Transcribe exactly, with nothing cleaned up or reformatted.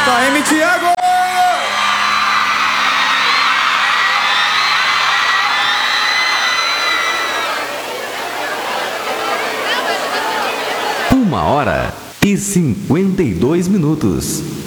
K M Thiago! Uma hora e cinquenta e dois minutos.